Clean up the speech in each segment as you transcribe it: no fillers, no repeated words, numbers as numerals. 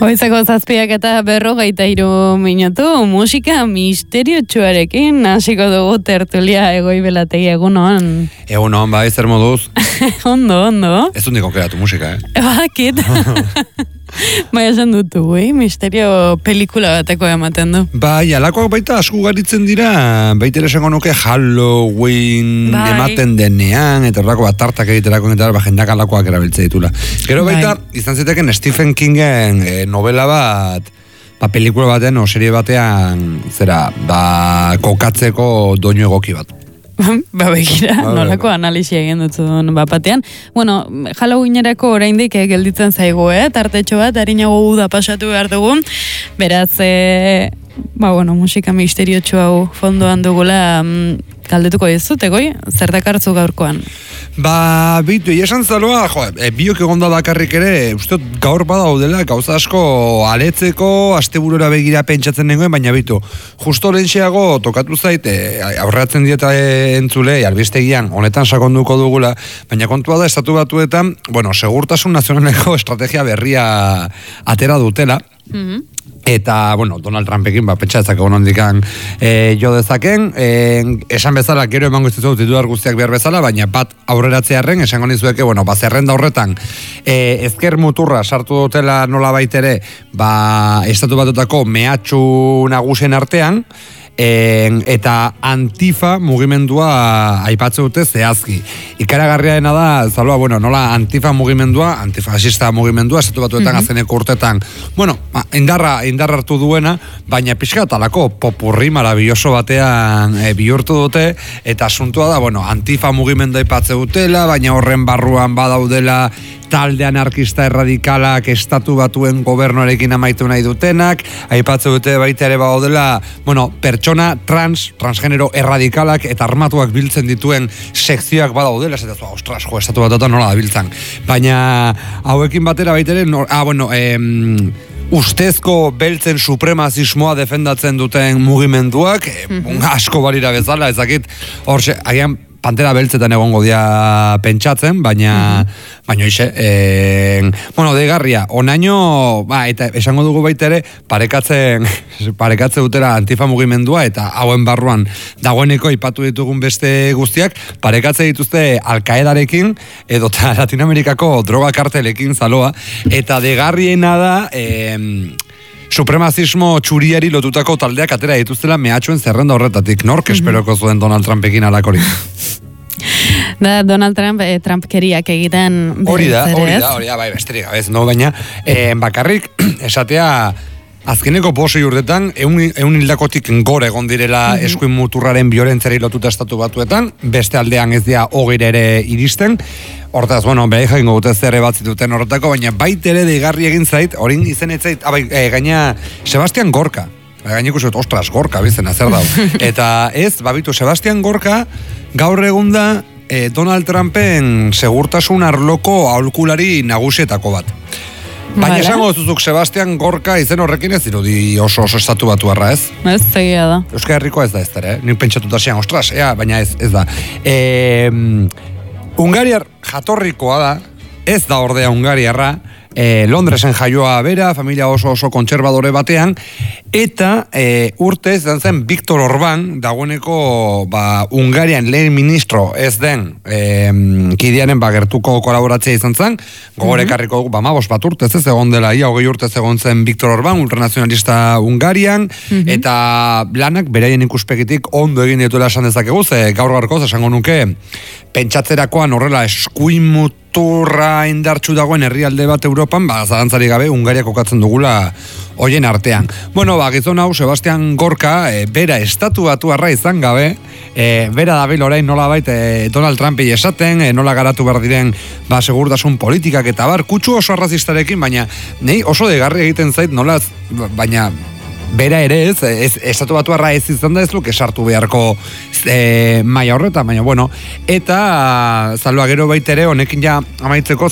Goizeko 7:43 minutu, musika misteriotsuarekin hasiko dugu tertulia Egoibellategi egunon. Egunon, bai, zer moduz? Ondo. Ez dut niko kreatu musika, Bakit. Bai, esan dutu, misterio pelikula bateko ematen du. Bai, alakoak baita asko garitzen dira, baita ere esango nuke Halloween ematen denean, eta horrako bat tartak egiterako eta jendak alakoak erabiltze ditula. Gero baita, izan ziteken Stephen Kingen novela bat, pelikula baten o serie batean, kokatzeko doinu egoki bat. Begira, nolako analisi egin dutun batean. Bueno, Halloweenerako oraindik gelditzen zaigu, tartetxo bat, harinago uda pasatu behar dugu. Beraz, musika misteriotsu hau fondoan dugula galdetuko dizut, egoi? Zer dakartzu gaurkoan? Bitu, esan zaloa, biok egonda bakarrik ere, uste gaur badaudela, gauza asko aletzeko, asteburura begira pentsatzen nengoen, baina bitu, justo lehentxeago tokatu zaite, aurratzen dieta entzule, albistegian, honetan sakonduko dugula, baina kontua da, estatu batuetan, segurtasun nazionaleko estrategia berria atera dutela, eta, Donald Trumpekin, pentsatzak egon ondikan jo dezaken, esan bezala, gero emango izutu titular guztiak behar bezala, baina bat aurreratzearen, esango nizueke, zerrenda horretan, ezker muturra sartu dutela nola baitere, estatu batutako mehatxu nagusien artean, eta Antifa mugimendua aipatze dute zehazki. Ikaragarriaena da, zaloa, nola Antifa mugimendua, antifasista mugimendua, estatu batuetan azkeneko urtetan, indarra hartu duena, baina pixka talako popurri marabilloso batean bihurtu dute, eta asuntua da, Antifa mugimendua aipatze dutela, baina horren barruan badaudela talde anarkista erradikalak estatu batuen gobernuarekin amaitu nahi dutenak, aipatze dute baita ere badaudela, pertsona transgenero erradikalak eta armatuak biltzen dituen sekzioak badaudela, ez da, ostras, estatu batuetan nola da biltzen. Baina hauekin batera baita ere, ustezko beltzen supremazismoa defendatzen duten mugimenduak, asko balira bezala, ezakit, horxe, agian Pantera beltzetan egongo dia pentsatzen, baina degarria, onaino, eta esango dugu baita ere, parekatze dutera Antifa mugimendua, eta hauen barruan dagoeneko ipatu ditugun beste guztiak, parekatze dituzte Al-Qaedarekin, edota Latinoamerikako droga kartelekin zaloa, eta degarriena da, supremazismo txuriari lotutako taldeak atera dituztela mehatxuen zerrenda horretatik. Nork esperoko zuen Donald Trumpekin alakorik? Da, Donald Trump Trumpkeriak egiten hori da, bai, besterik gabez, baina bakarrik esatea azkeneko 5 urtetan, 100 hildakotik gore egon direla eskuin muturraren biolentzari lotuta estatu batuetan, beste aldean ez dira 20 ere iristen, hortaz, behar jakingo dute zer ebatzi duten horretako, baina baitere deigarri egin zait, horin izen ez zait, gaina Sebastian Gorka, gaineko zut, ostras, Gorka bizena zer dau, eta ez, Sebastian Gorka gaur egun da Donald Trumpen segurtasun arloko aholkulari nagusietako bat. Baina esango zuzuk Sebastian Gorka izen horrekin ez dirudi oso estatu batuarra, ez? Ez, tegia da. Euskal Herriko ez da ez dara, nik pentsatuta zian, ostras, baina ez da. Hungariar jatorrikoa da, ez da ordea hungariarra, Londresen jaioa bera, familia oso kontserbadore batean, eta urtez zen Viktor Orbán, dagoeneko Hungarian lehen ministro ez den kidearen gertuko kolaboratzea izan zen, gogorekarriko 15 bat urtez ez egon dela, 20 urtez egon zen Viktor Orbán, ultranazionalista Hungarian, eta lanak beraien ikuspegitik ondo egin dituela esan dezakegu, gaur gaurkoz esango nuke, pentsatzerakoan horrela eskuin muturra indartsu dagoen herrialde bat Europan, zalantzari gabe Hungaria kokatzen dugula hoien artean. Gizon hau, Sebastian Gorka, bera estatu batuarra izan gabe, bera dabil orain nola Donald Trumpi esaten, nola garatu behar diren segurtasun politikak eta kutsu oso arrazistarekin, baina nei oso degarri egiten zait nola, baina bera ere ez, estatu batuarra ez izan da ez luke sartu beharko maila horretan, baina eta zalua gero baitere honekin ja amaitzeko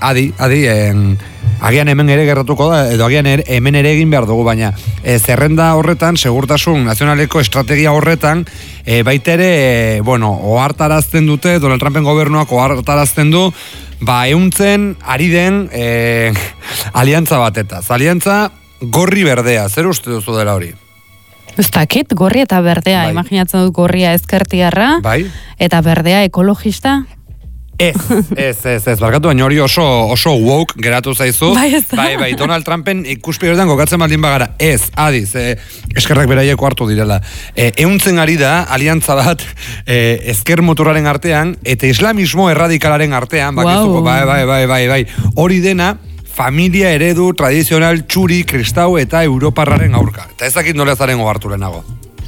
agian hemen ere gerratuko da, edo agian hemen ere egin behar dugu, baina zerrenda horretan, segurtasun nazionaleko estrategia horretan, baitere, ohartarazten dute, Donald Trumpen gobernuak ohartarazten du, euntzen ari den aliantza batetaz. Aliantza gorri berdea, zer uste duzu dela hori? Ez dakit, gorri eta berdea, imaginatzen dut gorria ezkertiarra, eta berdea ekologista. Ez, barkatu, baina hori oso woke geratu zaizu. Bai, Donald Trumpen ikuspegietan kokatzen baldin bagara. Ez, adiz, eskerrak beraieko hartu direla. Euntzen ari da, aliantza bat, ezker motorraren artean, eta islamismo erradikalaren artean, bakizuko, bai. Hori dena, familia eredu tradizional txuri, kristau eta europarraren aurka. Eta ez dakit nola zaren ogartu lehenago.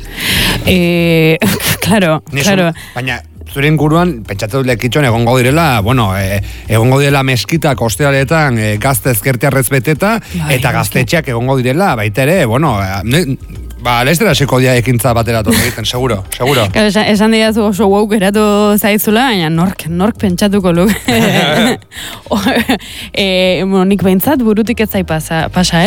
Claro. Baina, zure inguruan, pentsatzen dut lekitxoan egongo direla, egongo direla meskitak ostealetan gazte ezkertiarrez beteta, eta gaztetxeak egongo direla, baita ere, lehestera seko dia ekintza batera egiten, seguro. Esan diazu oso woke geratu zaizula, baina nork pentsatuko luk. Nik behintzat burutik ez zai pasa,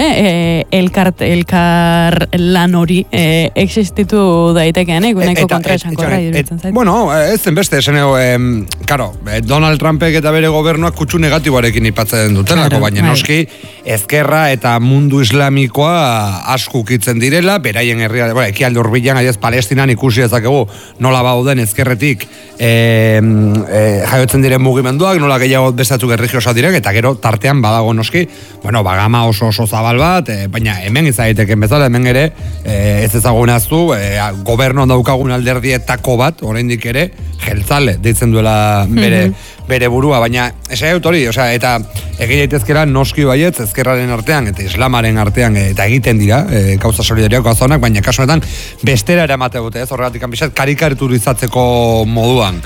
elkar lan hori existitu daitekean, guneko kontra esankorra iruditzen zait. Ez zen beste, Donald Trumpek eta bere gobernuak kutsu negatiboarekin ipatzen dutelako, baina noski ezkerra eta mundu islamikoa asko ukitzen direla, beraien herrialde, ekialde hurbilan, Palestinan ikusi dezakegu nola bauden ezkerretik jaiotzen diren mugimenduak, nola gehiago bestatzuk erregiosa direk, eta gero tartean badago noski, bagama oso zabal bat, baina hemen izaiteken bezala, hemen ere ez ezagunaztu, gobernuan daukagun alderdietako bat, oraindik ere, jeltzale deitzen duela bere burua, baina esai dut hori, eta egin daitezkera noski baietz, ezkerraren artean eta islamaren artean eta egiten dira, kauza solidariako azonak, baina kasu honetan bestera eramate dute, horregatik anbizat, karikaturizatzeko moduan,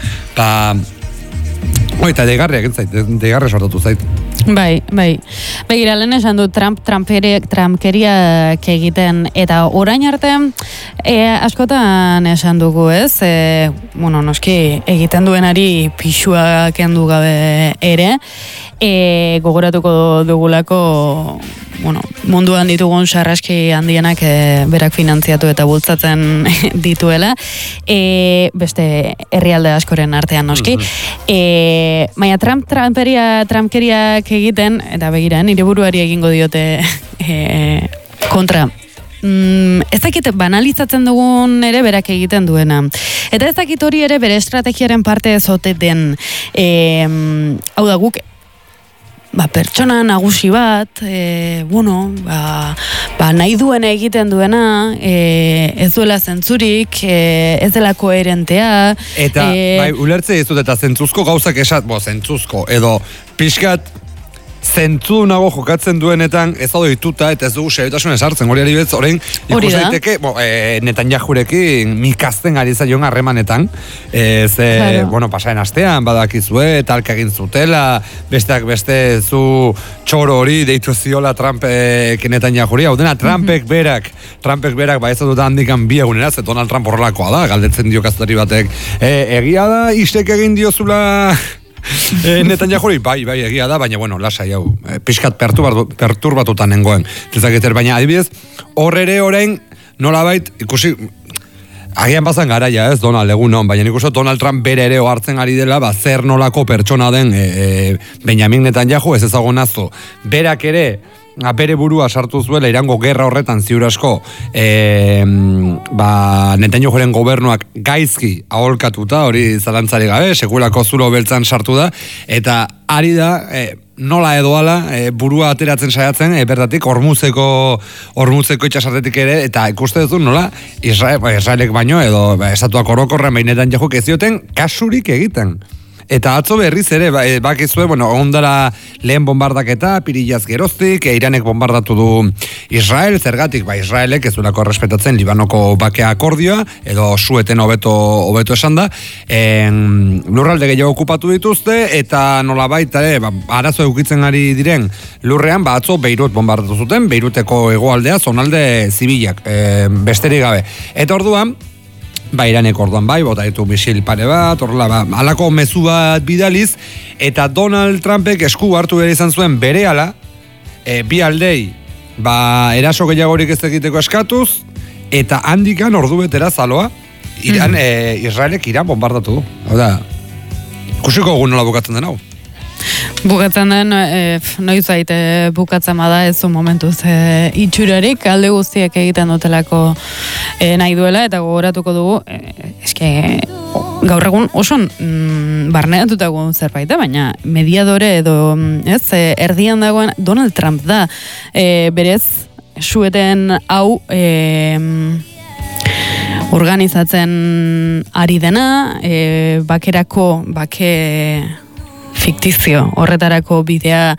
eta deigarre sortatu zait. Bai. Begira, lehen esan du Trumpkeriak egiten, eta orain arte askotan esan dugu, ez? Noski egiten duenari pixua kendu gabe ere, gogoratuko dugulako munduan ditugun sarraski handienak berak finantziatu eta bultzatzen dituela, beste herrialde askoren artean noski. Baina Trumpkeriak egiten, eta begira, nire buruari egingo diote kontra. Ez dakit banalizatzen dugun ere berak egiten duena. Eta ez dakit hori ere bere estrategiaren parte ezote den. Hau da guk, pertsona nagusi bat, nahi duena egiten duena, ez duela zentzurik, ez dela koherentea. Eta, ulertze ez dut, eta zentzuzko gauzak zentzuzko, edo pixkat, zentzu nago jokatzen duenetan ez hau dituta eta ez dugu seriotasun esartzen, hori ari betz, orain ikus daiteke Netanyahurekin mikazten ari zaion harremanetan, pasaen astean badakizue, talka egin zutela, besteak beste zu txoro hori deitu ziola Trumpek Netanyahuri, hau dena Trumpek berak ez dut handikan bi egunera, ze Donald Trump horrelakoa da, galdetzen dio kaztari batek, egia da, istek egin diozula Netanyahuri, bai, egia da, baina, lasai hau, pixkat perturbatutan nengoen. Baina, adibidez, horre orain, nolabait, ikusi, agian bazan garaia, ez, Donald, egunon, baina ikusi Donald Trump bere ere ohartzen ari dela, zer nolako pertsona den Benjamin Netanyahu, ez ezagunaztu, berak ere, bere burua sartu zuela Irango gerra horretan ziur asko Netanyahuren gobernuak gaizki aholkatuta, hori zalantzari gabe, sekulako zulo beltzan sartu da, eta ari da nola edo ala burua ateratzen saiatzen, bertatik hormuzeko itxasartetik ere, eta ikuste duzu nola Israelek baino edo estatuak orokorren behinetan jahuk ez dioten kasurik egiten. Eta atzo berriz ere, bakizue, ondara lehen bombardaketa, pirilaz geroztik, Iranek bombardatu du Israel, zergatik, Israelek ez duelako respetatzen Libanoko bakea akordioa, edo sueten hobeto esan da, lurralde gehiago okupatu dituzte, eta nola baita, arazo eukitzen ari diren lurrean, atzo Beirut bombardatu zuten, Beiruteko hegoaldea, zonalde zibilak, besterik gabe. Eta orduan, Iranek orduan bota ditu misil pare bat, alako mezu bat bidaliz, eta Donald Trumpek esku hartu behar izan zuen berehala, bi aldei, eraso gehiagorik ez egiteko eskatuz, eta handikan ordu betera zaloa, Israelek Iran bombardatu du. Hau da, ikusiko egun nola bukatzen den hau. Bukatzen den, noiz baite bukatzen bada ez momentuz itxurarik, alde guztiek egiten dutelako nahi duela, eta gogoratuko dugu, eske gaur egun oso barneatutago zerbait, baina mediadore edo erdian dagoen Donald Trump da, berez sueten hau organizatzen ari dena, bake fiktizio horretarako bidea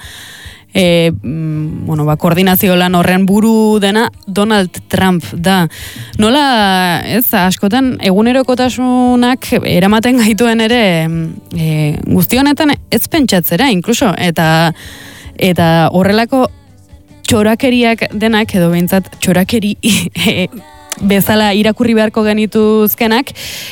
koordinazio lan horren buru dena Donald Trump da. Nola, askotan egunerokotasunak eramaten gaituen ere guzti honetan ez pentsatzera, inkluso, eta horrelako txorakeriak denak, edo behintzat txorakeri bezala irakurri beharko genituzkenak,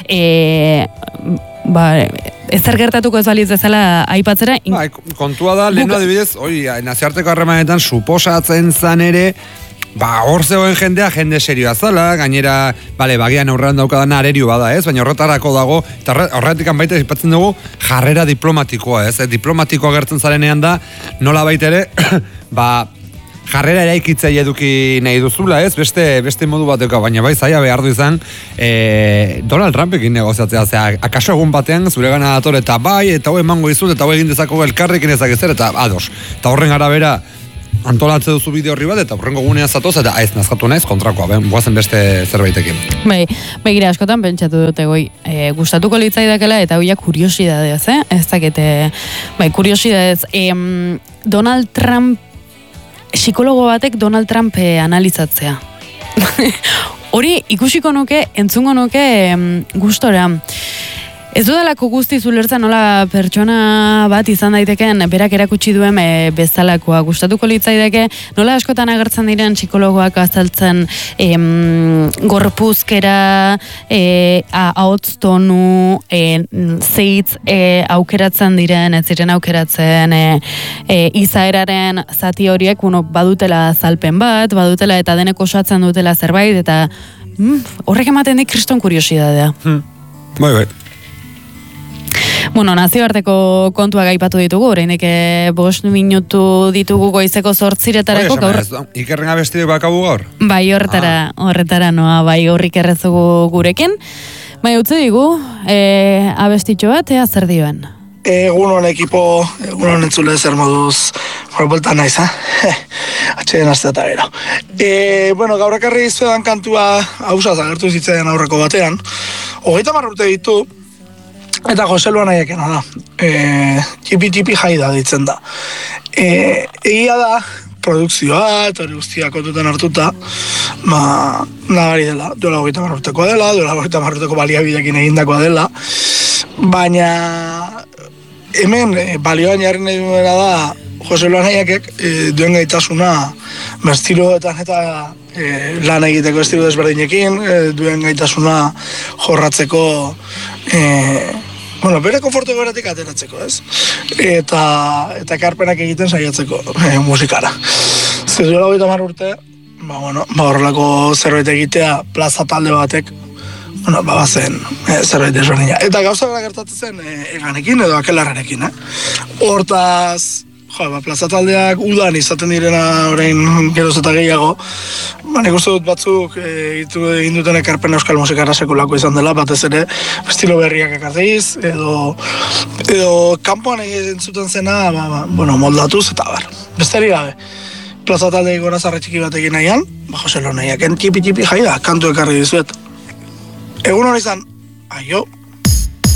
ezer gertatuko ez baliz bezala aipatzera. Kontua da, lehen adibidez, nazioarteko harremanetan suposatzen zan ere, hor zegoen jende serioa zala, gainera, bagian aurrean daukadana arerio bada, ez? Baina horretarako dago, eta horretik baita aipatzen dugu, jarrera diplomatikoa, ez? Diplomatikoa gertzen zarenean da, nola baita ere, jarrera eraikitzei eduki nahi duzula, ez? Beste modu bateko, baina zaila behar du izan Donald Trumpekin negoziatzea, akaso egun batean zure gana dator, eta eta hau emango izut, eta hau egin dezako elkarrekin ezakezer, eta ados. Eta horren arabera antolatze duzu bideo horri bat, eta horrengo gunean zatoz, eta ez nazkatu naiz kontrakoa, guazen beste zerbaitekin. Begira, askotan pentsatu dute gustatuko litzaidakela, eta hoia kuriosidadez, ez dakete, kuriosidadez, Donald Trump psikologo batek Donald Trump analizatzea. Hori ikusiko nuke, entzungo nuke gustora. Ez dudalako guzti zulertzen nola pertsona bat izan daiteken berak erakutsi duen bezalakoa. Gustatuko litzaideke nola askotan agertzen diren psikologoak azaltzen gorpuzkera, ahots tonu, zeitz aukeratzen diren, ez ziren aukeratzen izaeraren zati horiek badutela azalpen bat, badutela eta denek osatzen dutela zerbait, eta horrek ematen dik kriston kuriosidadea. Bai. Nazioarteko kontua gaipatu ditugu, oraindik 5 minutu ditugu goizeko 8:00 Ikerrenga bestiak bakabu gaur? Bai, horretara noa, horrik errezugu gurekin. Utzi digu, abestitxo bat, zer dioen? Egunon ekipo, egunon entzule zer moduz boltan naiz, atxeden azte eta gero. Gaur ekarri izuedan kantua hausaz agertu zitzen aurreko batean. 30 urte ditu, eta Jose Luan aiekena da. Txipi jai da ditzen da. Egia da, produkzioa eta hori guztiak kontutan hartuta, nabari dela, duela 30 urtekoa dela, duela 30 urteko baliabidekin egindakoa dela, baina hemen balioan jarri nahi duena da Jose Luan aiekek duen gaitasuna bestiloetan eta lan egiteko estilo desberdinekin, duen gaitasuna jorratzeko bere konfortu goratik ateratzeko, ez? Eta ekarpenak egiten saiatzeko musikara. Duela 30 urte, horrelako zerbait egitea plaza talde batek, bazen zerbait desberdina. Eta gauza gara gertatzen eganekin edo akelarrenekin, Hortaz, plaza taldeak udan izaten direna orain geroz eta gehiago, nik uste dut batzuk egin duten ekarpen euskal musikara sekulako izan dela, batez ere estilo berriak ekarteiz, edo kanpoan egiten zuten zena, moldatuz eta bar. Besteri gabe, plaza talde gora zarre txiki bat egin nahian, Jose Lonaiaken tipi jai da, kantu ekarri dizuet. Egun hori izan, aio,